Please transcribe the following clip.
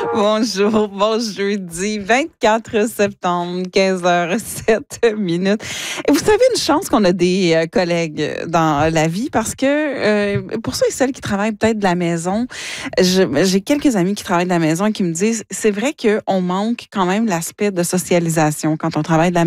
Bonjour, bon jeudi 24 septembre, 15h07 minutes. Et vous savez, une chance qu'on a des collègues dans la vie parce que pour ceux et celles qui travaillent peut-être de la maison, j'ai quelques amis qui travaillent de la maison et qui me disent, c'est vrai qu'on manque quand même l'aspect de socialisation quand on travaille de la